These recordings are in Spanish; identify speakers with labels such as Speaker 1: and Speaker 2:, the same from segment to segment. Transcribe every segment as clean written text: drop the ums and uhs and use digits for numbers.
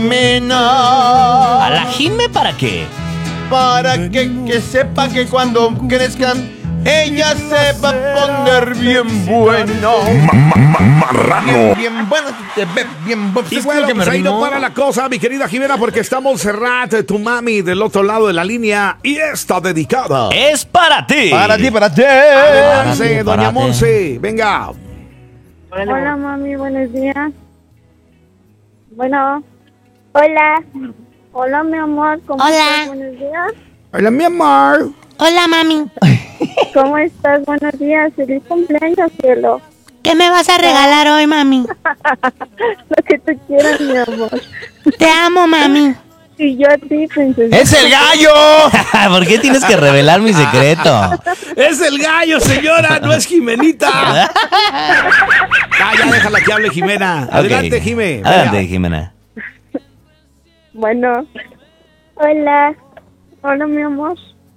Speaker 1: Jimena.
Speaker 2: ¿A la Jime para qué?
Speaker 1: Para que sepa que cuando crezcan ella se va a poner bien bueno.
Speaker 3: Marrano.
Speaker 1: Bien bueno, bien bueno.
Speaker 3: Y bueno, pues ahí no para la cosa, mi querida Jimena, porque está Montserrat, tu mami, del otro lado de la línea, y está dedicada.
Speaker 2: Es para ti.
Speaker 1: Para ti, para ti.
Speaker 3: Adelante, doña
Speaker 2: Para ti.
Speaker 3: Monse, venga.
Speaker 4: Hola, mami, buenos días. Bueno. Hola. Hola, mi amor, ¿cómo
Speaker 5: Hola.
Speaker 4: estás? Buenos días.
Speaker 3: Hola, mi amor.
Speaker 5: Hola, mami.
Speaker 4: ¿Cómo estás? Buenos días. Feliz cumpleaños, cielo.
Speaker 5: ¿Qué me vas a regalar hoy, mami?
Speaker 4: Lo que tú quieras, mi amor.
Speaker 5: Te amo, mami.
Speaker 4: Y yo a ti, princesa.
Speaker 1: ¡Es el gallo!
Speaker 2: ¿Por qué tienes que revelar mi secreto?
Speaker 3: Es el gallo, señora, no es Jimenita. Ya déjala que hable Jimena. Adelante,
Speaker 2: Ok.
Speaker 3: Jime. venga.
Speaker 2: Adelante, Jimena.
Speaker 4: Bueno. Hola. Hola, mi amor.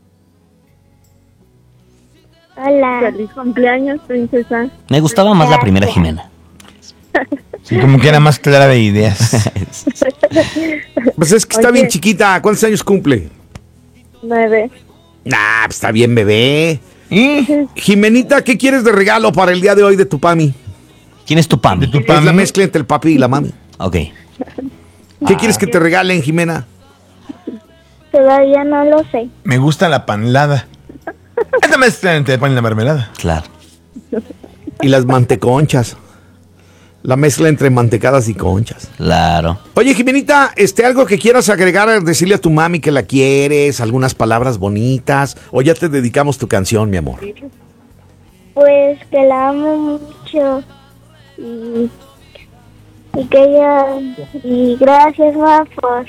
Speaker 4: Hola. Feliz cumpleaños, princesa.
Speaker 2: Me gustaba más la primera Jimena.
Speaker 1: Sí, como que era más clara de ideas.
Speaker 3: Pues es que está
Speaker 4: Oye.
Speaker 3: bien chiquita. ¿Cuántos años cumple?
Speaker 4: 9.
Speaker 3: Nah, pues está bien, bebé.
Speaker 1: ¿Y?
Speaker 3: Jimenita, ¿qué quieres de regalo para el día de hoy de tu pami?
Speaker 2: ¿Quién es tu Pami?
Speaker 3: Es la mezcla entre el papi y la mami.
Speaker 2: Ok.
Speaker 3: ¿Qué quieres que te regalen, Jimena?
Speaker 4: Todavía no lo sé.
Speaker 1: Me gusta la panlada. Esta mezcla entre el pan y la mermelada.
Speaker 2: Claro.
Speaker 3: Y las manteconchas. La mezcla entre mantecadas y conchas.
Speaker 2: Claro.
Speaker 3: Oye, Jimenita, algo que quieras agregar, decirle a tu mami que la quieres, algunas palabras bonitas, o ya te dedicamos tu canción, mi amor.
Speaker 4: Pues que la amo mucho y que ella y gracias, ma,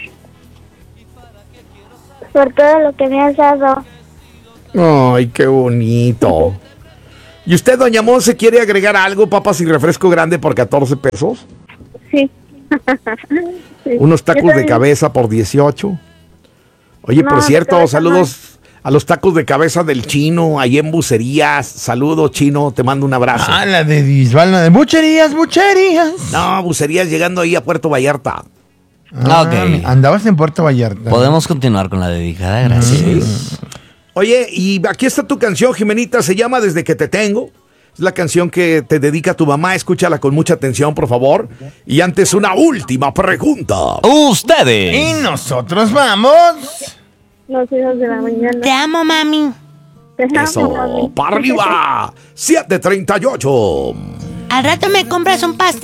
Speaker 4: por todo lo que me has dado.
Speaker 3: Ay, qué bonito. ¿Y usted, doña Monse, quiere agregar algo, papas y refresco grande por 14 pesos?
Speaker 4: Sí. Sí.
Speaker 3: Unos
Speaker 4: Yo
Speaker 3: tacos de
Speaker 4: también.
Speaker 3: cabeza por 18. Oye,
Speaker 4: No,
Speaker 3: por
Speaker 4: de
Speaker 3: cierto,
Speaker 4: cabeza
Speaker 3: saludos a los tacos de cabeza del Chino, ahí en Bucerías. Saludos, Chino, te mando un abrazo.
Speaker 1: Ah, la de Bisbal, de bucherías.
Speaker 3: No, Bucerías llegando ahí a Puerto Vallarta.
Speaker 2: Ok.
Speaker 1: Andabas en Puerto Vallarta.
Speaker 2: Podemos continuar con la dedicada, gracias.
Speaker 3: Oye, y aquí está tu canción, Jimenita, se llama Desde que te tengo. Es la canción que te dedica tu mamá, escúchala con mucha atención, por favor. Y antes, una última pregunta.
Speaker 2: Ustedes.
Speaker 1: Y nosotros vamos.
Speaker 4: Los hijos de la mañana.
Speaker 5: Te amo, mami.
Speaker 4: Te amo,
Speaker 3: Eso,
Speaker 4: mami.
Speaker 3: para arriba. 7:38.
Speaker 5: Al rato me compras un pastel.